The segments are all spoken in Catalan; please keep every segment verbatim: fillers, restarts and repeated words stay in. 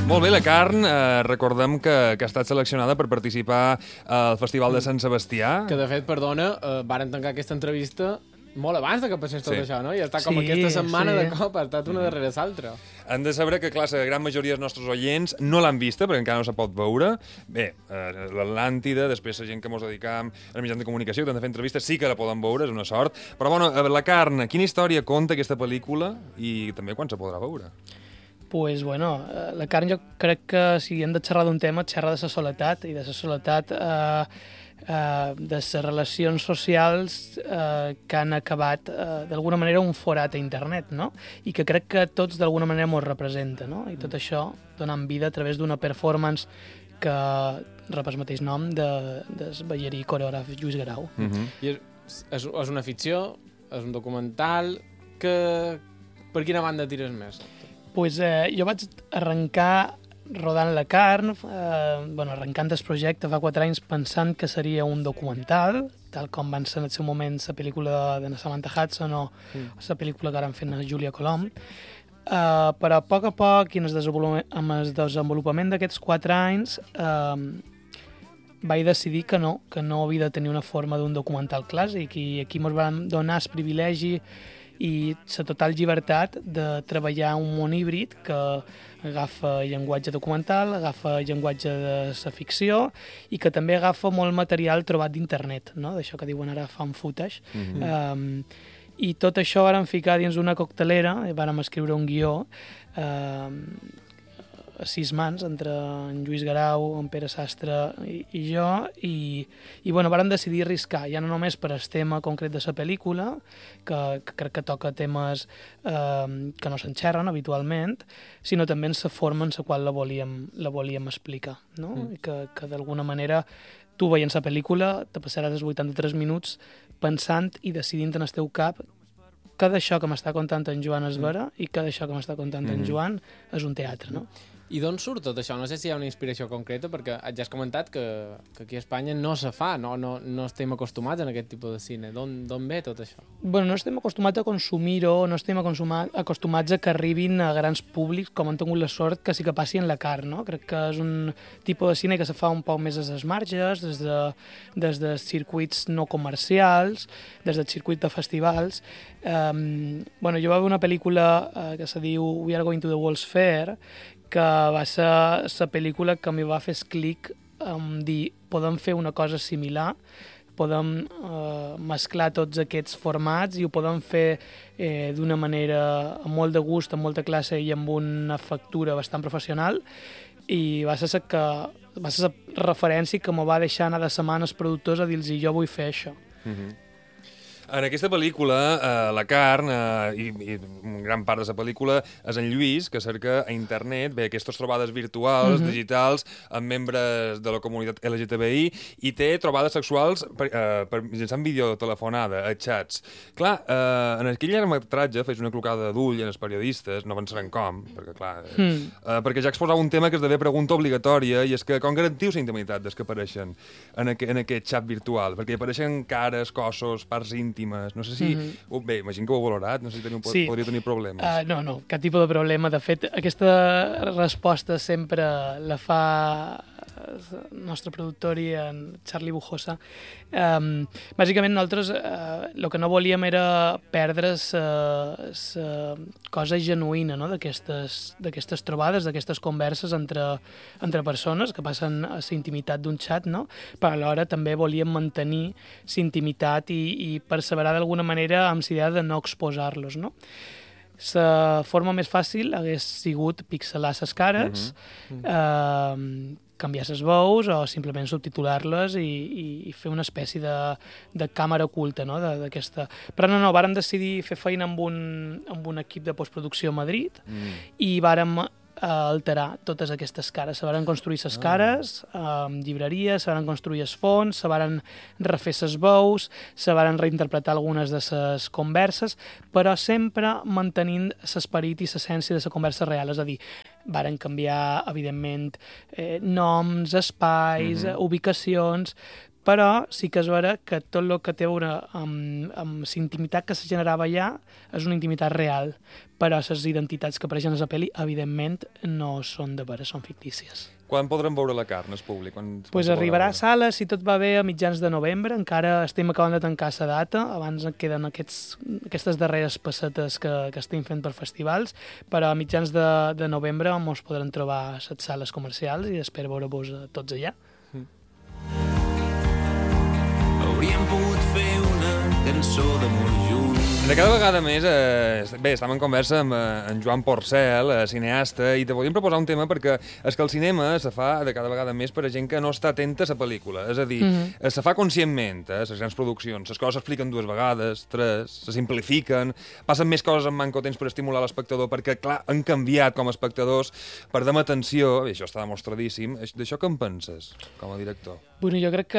Molt bé, la carn, eh, recordem que, que ha estat seleccionada per participar al Festival de Sant Sebastià. Que, de fet, perdona, eh, varen tancar aquesta entrevista molt abans de que passés tot Sí. això, no? I està com Sí, aquesta setmana sí. de cop, ha estat una darrere l'altra. Han de saber que, clar, la gran majoria dels nostres oients no l'han vista, perquè encara no se pot veure. Bé, eh, l'Atlàntida, després la gent que mos dedicam als mitjans de comunicació, que han de fer entrevistes, sí que la poden veure, és una sort. Però, bueno, a veure, la carn, quina història conta aquesta pel·lícula i també quan se podrà veure? Pues, bueno, eh, la carn jo crec que si hem de xerrar d'un tema, xerrar de la soledat i de la soledat eh, eh, de les relacions socials eh, que han acabat eh, d'alguna manera un forat a internet, no? I que crec que tots d'alguna manera mos representa, no? I tot això donant vida a través d'una performance que rep el mateix nom de, del ballarí i coreògraf Lluís Guerau. Uh -huh. I és, és, és una ficció, és un documental, que per quina banda tires més? Pues, eh, jo vaig arrencar rodant la carn, eh, bueno, arrencant el projecte fa quatre anys pensant que seria un documental, tal com van ser en el seu moment la pel·lícula de la Samantha Hudson o Mm. la pel·lícula que ara han fet la Julia Colom. Uh, però a poc a poc, i en el desenvolupament, amb el desenvolupament d'aquests quatre anys, uh, vaig decidir que no, que no havia de tenir una forma d'un documental clàssic, i aquí ens van donar el privilegi i la total llibertat de treballar un món híbrid que agafa llenguatge documental, agafa llenguatge de la ficció i que també agafa molt material trobat d'internet, no? D'això que diuen ara fan footage. Uh -huh. um, I tot això vàrem ficar dins una coctelera, i vàrem escriure un guió um, a sis mans, entre en Lluís Guerau, en Pere Sastre i, i jo, i, i bueno, vàrem decidir arriscar, ja no només per el tema concret de la pel·lícula, que, que crec que toca temes eh, que no s'enxerren habitualment, sinó també en la forma en la qual la volíem, la volíem explicar, no? Mm. I que, que d'alguna manera tu veient la pel·lícula te passaràs els vuitanta-tres minuts pensant i decidint en el teu cap que d'això que m'està contant en Joan és vera i que d'això que m'està contant en Mhm. Joan és un teatre, no? I d'on surt tot això? No sé si hi ha una inspiració concreta, perquè ja has comentat que, que aquí a Espanya no se fa, no, no, no estem acostumats a aquest tipus de cine. D'on ve tot això? Bueno, no estem acostumats a consumir-ho, no estem acostuma- acostumats a que arribin a grans públics, com han tingut la sort que sí que passi en la carn, no? Crec que és un tipus de cine que se fa un poc més a les marges, des de, des de circuits no comercials, des del circuit de festivals. Um, bueno, jo vaig veure una pel·lícula uh, que se diu We Are Going to the World's Fair, que va ser la pel·lícula que m'hi va fer clic en dir podem fer una cosa similar, podem eh, mesclar tots aquests formats i ho podem fer eh, d'una manera amb molt de gust, amb molta classe i amb una factura bastant professional, i va ser la que va ser la referència que me va deixar anar de setmanes productors a dir-los jo vull fer això. Uh -huh. En aquesta pel·lícula, eh, la carn, eh, i, i gran part de la pel·lícula, és en Lluís, que cerca a internet bé, aquestes trobades virtuals, Mhm. digitals, amb membres de la comunitat L G T B I, i té trobades sexuals per, eh, per mitjançant videotelefonada, a xats. Clar, eh, en aquell llargmetratge fes una clocada d'ull en els periodistes, no pensaren com, perquè clar, eh, Mm. eh, perquè ja exposava un tema que esdevé pregunta obligatòria, i és que com garantiu la intimitat des que apareixen en, aqu en aquest xat virtual? Perquè hi apareixen cares, cossos, parts íntimes. No sé si... Mhm. Uh, bé, imagino que ho heu valorat, no sé si teniu, Sí. podria tenir problemes. Uh, no, no, cap tipus de problema. De fet, aquesta resposta sempre la fa el nostre productor i en Charlie Bujosa. Um, bàsicament, nosaltres uh, el que no volíem era perdre la cosa genuïna, no? d'aquestes d'aquestes trobades, d'aquestes converses entre, entre persones que passen a la intimitat d'un xat, no? Però alhora també volíem mantenir la intimitat i, i perseverar d'alguna manera amb la idea de no exposar-los, no? La forma més fàcil hagués sigut pixelar les cares, Mhm. eh, canviar les veus o simplement subtitular-les i, i, i fer una espècie de, de càmera oculta, no? de- d'aquesta... Però no, no, vàrem decidir fer feina amb un, amb un equip de postproducció a Madrid Mm. i vàrem eh, alterar totes aquestes cares. Se varen construir les cares amb llibreries, se varen construir els fons, se varen refer les veus, se varen reinterpretar algunes de les converses, però sempre mantenint l'esperit i l'essència de la conversa real. És a dir, varen canviar, evidentment, eh, noms, espais, Mhm. ubicacions, però sí que és vera que tot el que té a veure amb, amb la intimitat que se generava allà és una intimitat real, però les identitats que apareixen a la pel·li, evidentment, no són de veres, són fictícies. Quan podrem veure la carn, el públic? Quan, pues quan arribarà a sales, si tot va bé, a mitjans de novembre. Encara estem acabant de tancar la data. Abans queden aquests, aquestes darreres passetes que, que estem fent per festivals, però a mitjans de, de novembre ens podran trobar a les sales comercials i espero veure-vos tots allà. Mm. Hauríem pogut fer una cançó d'amor junts. De cada vegada més, eh, bé, estem en conversa amb eh, en Joan Porcel, eh, cineasta, i te volíem proposar un tema perquè és que el cinema se fa de cada vegada més per a gent que no està atenta a la pel·lícula. És a dir, mm -hmm. se fa conscientment, eh, les grans produccions. Les coses s'expliquen dues vegades, tres, se simplifiquen, passen més coses en manco temps per estimular l'espectador, perquè, clar, han canviat com a espectadors, perdem atenció, i això està demostradíssim. D'això què en penses, com a director? Bueno, jo crec que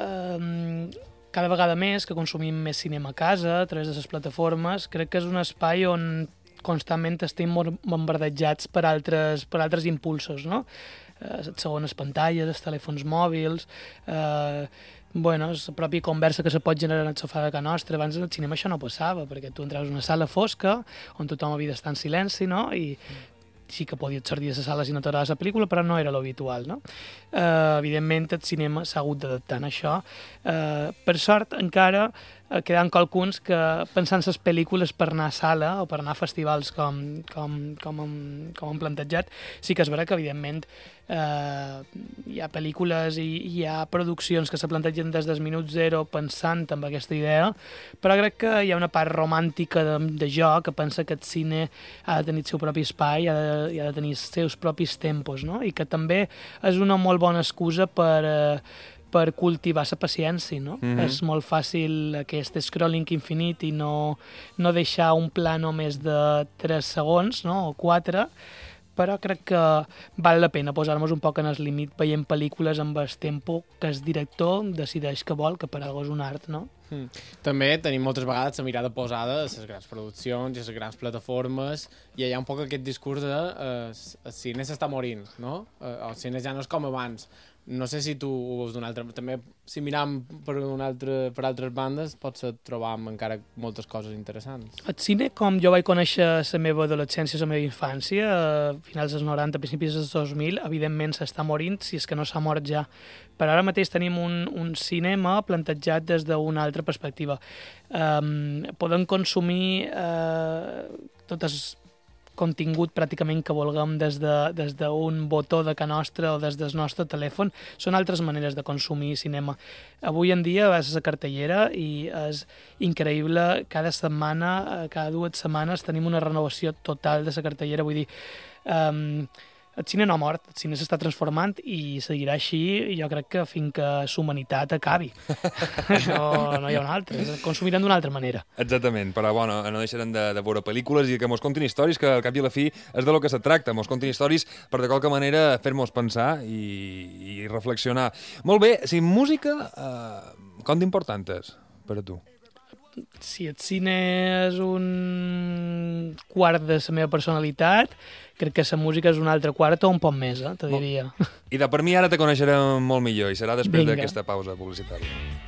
eh, cada vegada més que consumim més cinema a casa, a través de les plataformes, crec que és un espai on constantment estem bombardejats per altres, per altres impulsos, no? Les segones pantalles, els telèfons mòbils, eh, bueno, la pròpia conversa que se pot generar en el sofà de casa nostra. Abans al cinema això no passava, perquè tu entraves en una sala fosca, on tothom havia d'estar en silenci, no? I sí que podies sortir de la sala si no t'agrada la pel·lícula, però no era l'habitual, no? Eh, evidentment, el cinema s'ha hagut d'adaptar a això. Eh, per sort, encara eh, queden qualcuns que pensant les pel·lícules per anar a sala o per anar a festivals com, com, com, hem, com hem plantejat, sí que és vera que, evidentment, eh, hi ha pel·lícules i hi ha produccions que se plantegen des del minut zero pensant en aquesta idea, però crec que hi ha una part romàntica de, de jo que pensa que el cine ha de tenir el seu propi espai, ha de, ha de tenir els seus propis tempos, no? I que també és una molt bona excusa per, eh, per cultivar la paciència, no? Mm-hmm. És molt fàcil aquest scrolling infinit i no, no deixar un pla només de tres segons, no? O quatre, però crec que val la pena posar-nos un poc en el límit veient pel·lícules amb el tempo que el director decideix que vol, que per alguna cosa és un art, no? Mm. També tenim moltes vegades la mirada posada a les grans produccions i a les grans plataformes, i hi ha un poc aquest discurs de eh, el cine s'està morint, no? Eh, el cine ja no és com abans. No sé si tu ho veus d'una altra... També, si miram per, una altra, per altres bandes, potser trobam encara moltes coses interessants. El cine, com jo vaig conèixer la meva adolescència, la meva infància, a finals dels noranta, principis dels dos mil, evidentment s'està morint, si és que no s'ha mort ja. Però ara mateix tenim un, un cinema plantejat des d'una altra perspectiva. Um, podem consumir uh, totes contingut pràcticament que vulguem des d'un de, des botó de casa nostra o des del nostre telèfon. Són altres maneres de consumir cinema. Avui en dia vas a la cartellera i és increïble, cada setmana, cada dues setmanes tenim una renovació total de la cartellera. Vull dir, um, el cine no ha mort, el cine s'està transformant i seguirà així, i jo crec que fins que la humanitat acabi. no, no hi ha una altra, consumirem d'una altra manera. Exactament, però bueno, no deixarem de, de veure pel·lícules i que mos contin històries, que al cap i a la fi és de lo que se tracta, mos contin històries per de qualque manera fer-nos pensar i, i reflexionar. Molt bé, si música, eh, com d'important és per a tu? Si el cine és un quart de la meva personalitat, crec que la música és un altre quart o un poc més, eh, te diria. I de per mi ara te coneixerem molt millor i serà després d'aquesta pausa publicitària.